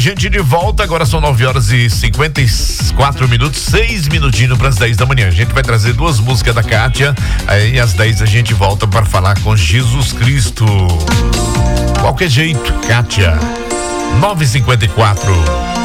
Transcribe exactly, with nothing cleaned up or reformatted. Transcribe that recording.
gente de volta, agora são nove horas e cinquenta e quatro minutos, seis minutinhos para as dez da manhã. A gente vai trazer duas músicas da Kátia, aí às dez a gente volta para falar com Jesus Cristo. Qualquer jeito, Kátia. nove e cinquenta e quatro.